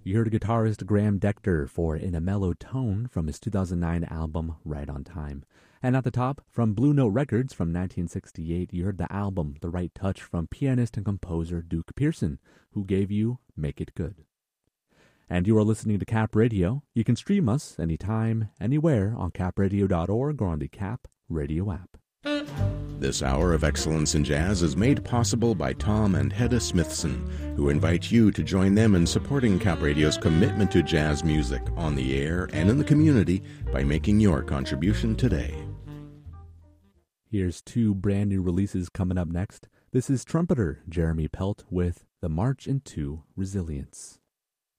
You heard guitarist Graham Decter for In a Mellow Tone from his 2009 album Right on Time. And at the top, from Blue Note Records from 1968, you heard the album The Right Touch from pianist and composer Duke Pearson, who gave you Make It Good. And you are listening to Cap Radio. You can stream us anytime, anywhere on capradio.org or on the Cap Radio app. This hour of Excellence in Jazz is made possible by Tom and Hedda Smithson, who invite you to join them in supporting Cap Radio's commitment to jazz music on the air and in the community by making your contribution today. Here's two brand new releases coming up next. This is trumpeter Jeremy Pelt with The March into Resilience.